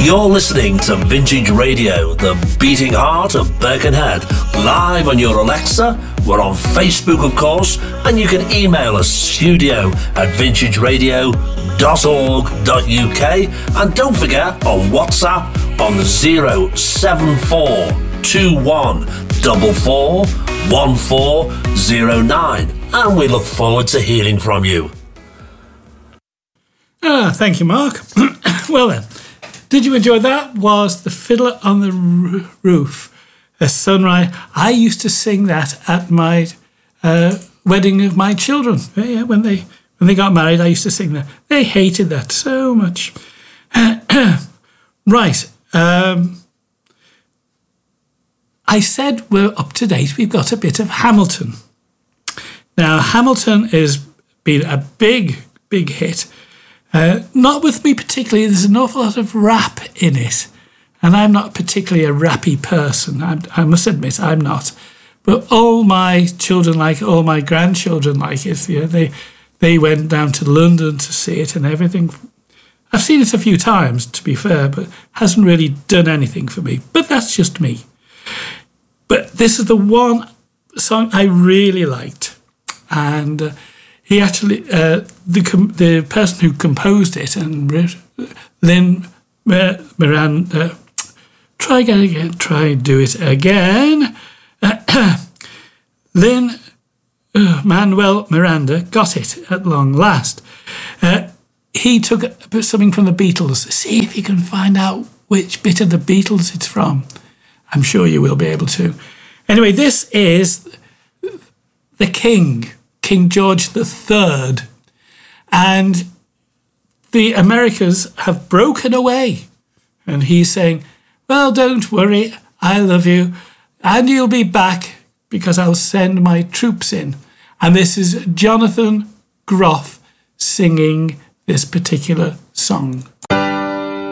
You're listening to Vintage Radio, the beating heart of Birkenhead, live on your Alexa. We're on Facebook, of course, and you can email us studio@vintageradio.org.uk, and don't forget on WhatsApp on 07441441409, and we look forward to hearing from you. Thank you, Mark. Well then, did you enjoy that? Was The Fiddler on the Roof, a sunrise. I used to sing that at my wedding of my children. Yeah, when they got married, I used to sing that. They hated that so much. Right. I said we're up to date. We've got a bit of Hamilton. Now, Hamilton has been a big, big hit. Not with me particularly. There's an awful lot of rap in it. And I'm not particularly a rappy person. I must admit, I'm not. But all my children like it, all my grandchildren like it. You know, they went down to London to see it and everything. I've seen it a few times, to be fair, but hasn't really done anything for me. But that's just me. But this is the one song I really liked. And he actually, the person who composed it, and Lin Miranda, Lin-Manuel Miranda got it at long last. He took something from the Beatles. See if you can find out which bit of the Beatles it's from. I'm sure you will be able to. Anyway, this is the King George III. And the Americas have broken away. And he's saying, well, don't worry, I love you. And you'll be back because I'll send my troops in. And this is Jonathan Groff singing this particular song.